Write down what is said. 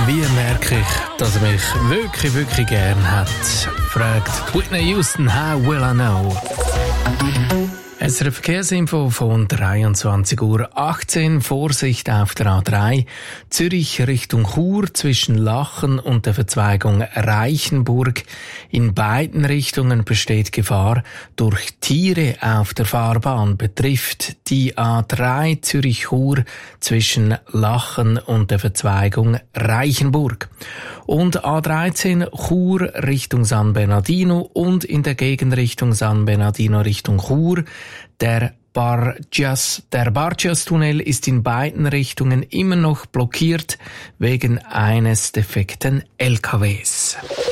Wie merke ich, dass er mich wirklich, wirklich gern hat? Fragt Whitney Houston, how will I know? Es ist eine Verkehrsinfo von 23:18 Uhr. Vorsicht auf der A3. Zürich Richtung Chur zwischen Lachen und der Verzweigung Reichenburg. In beiden Richtungen besteht Gefahr durch Tiere auf der Fahrbahn. Betrifft die A3 Zürich-Chur zwischen Lachen und der Verzweigung Reichenburg. Und A13 Chur Richtung San Bernardino und in der Gegenrichtung San Bernardino Richtung Chur. Der Bargias-Tunnel ist in beiden Richtungen immer noch blockiert wegen eines defekten LKWs.